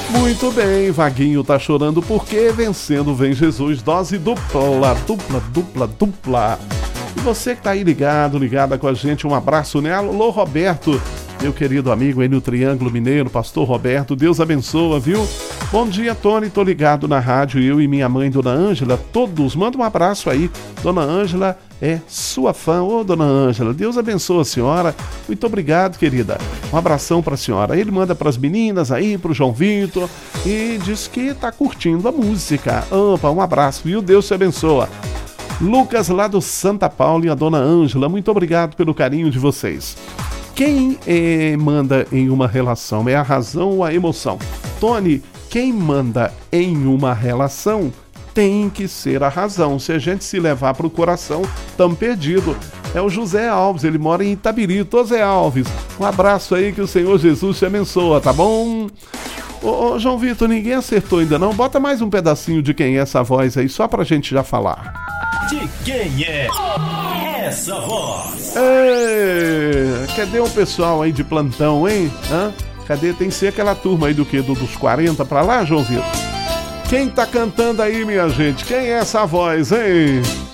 Muito bem, Vaguinho tá chorando porque vencendo vem Jesus, dose dupla, dupla, dupla, dupla. E você que tá aí ligada com a gente, um abraço, né? Alô, Roberto, meu querido amigo aí no Triângulo Mineiro, pastor Roberto, Deus abençoa, viu? Bom dia, Tony, tô ligado na rádio, eu e minha mãe, Dona Ângela, todos, manda um abraço aí, Dona Ângela é sua fã, ô Dona Ângela, Deus abençoa a senhora, muito obrigado, querida, um abração pra senhora. Ele manda pras meninas aí, pro João Vitor, e diz que tá curtindo a música. Opa, um abraço, viu? Deus te abençoa. Lucas lá do Santa Paula e a Dona Ângela, muito obrigado pelo carinho de vocês. Quem manda em uma relação é a razão ou a emoção? Tony, quem manda em uma relação tem que ser a razão. Se a gente se levar para o coração, estamos perdidos. É o José Alves, ele mora em Itabirito. Ô Zé Alves, um abraço aí, que o Senhor Jesus te abençoa, tá bom? Ô João Vitor, ninguém acertou ainda não? Bota mais um pedacinho de quem é essa voz aí, só pra gente já falar. De quem é essa voz? Cadê o pessoal aí de plantão, hein? Cadê? Tem que ser aquela turma aí do quê? Dos 40 pra lá, João Vitor? Quem tá cantando aí, minha gente? Quem é essa voz, hein?